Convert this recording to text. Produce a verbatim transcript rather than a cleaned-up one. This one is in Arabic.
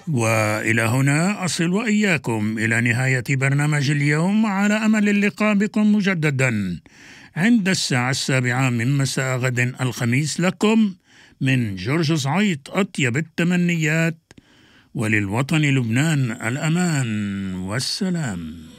وإلى هنا أصل وإياكم إلى نهاية برنامج اليوم، على أمل اللقاء بكم مجددا عند الساعة السابعة من مساء غد الخميس. لكم من جورج صعيط أطيب التمنيات، وللوطن لبنان الأمان والسلام.